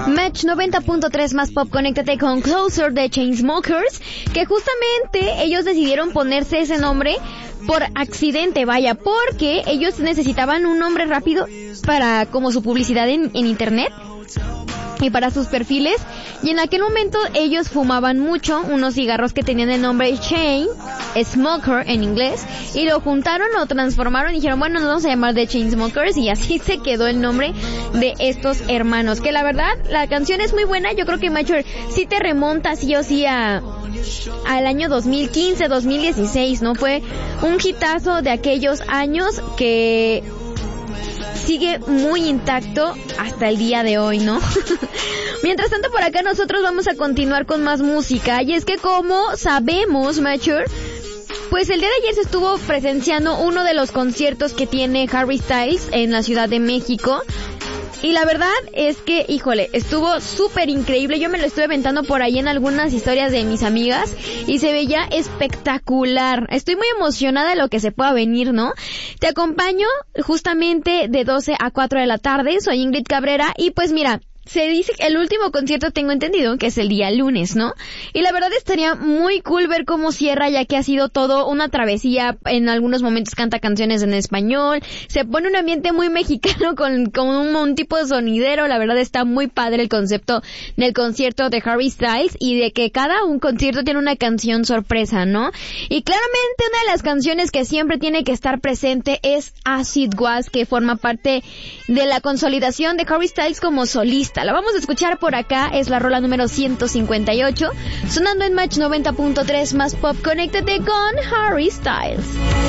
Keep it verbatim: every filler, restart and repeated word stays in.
Match noventa punto tres más pop, conéctate con Closer de Chainsmokers, que justamente ellos decidieron ponerse ese nombre por accidente, vaya, porque ellos necesitaban un nombre rápido para como su publicidad en, en internet y para sus perfiles, y en aquel momento ellos fumaban mucho unos cigarros que tenían el nombre Chain Smoker en inglés, y lo juntaron, lo transformaron y dijeron, bueno, nos vamos a llamar The Chainsmokers, y así se quedó el nombre de estos hermanos, que la verdad, la canción es muy buena. Yo creo que Mature sí te remonta sí o sí a al año dos mil quince, dos mil dieciséis, ¿no? Fue un hitazo de aquellos años que sigue muy intacto hasta el día de hoy, ¿no? Mientras tanto, por acá nosotros vamos a continuar con más música, y es que como sabemos, Mature, pues el día de ayer se estuvo presenciando uno de los conciertos que tiene Harry Styles en la Ciudad de México. Y la verdad es que, híjole, estuvo súper increíble. Yo me lo estuve aventando por ahí en algunas historias de mis amigas y se veía espectacular. Estoy muy emocionada de lo que se pueda venir, ¿no? Te acompaño justamente de doce a cuatro de la tarde. Soy Ingrid Cabrera y pues mira, se dice que el último concierto tengo entendido que es el día lunes, ¿no? Y la verdad estaría muy cool ver cómo cierra, ya que ha sido todo una travesía. En algunos momentos canta canciones en español, se pone un ambiente muy mexicano con, con un, un tipo de sonidero. La verdad está muy padre el concepto del concierto de Harry Styles y de que cada un concierto tiene una canción sorpresa, ¿no? Y claramente una de las canciones que siempre tiene que estar presente es As It Was, que forma parte de la consolidación de Harry Styles como solista. La vamos a escuchar por acá, es la rola número ciento cincuenta y ocho, sonando en Match noventa punto tres más pop. Conéctate con Harry Styles.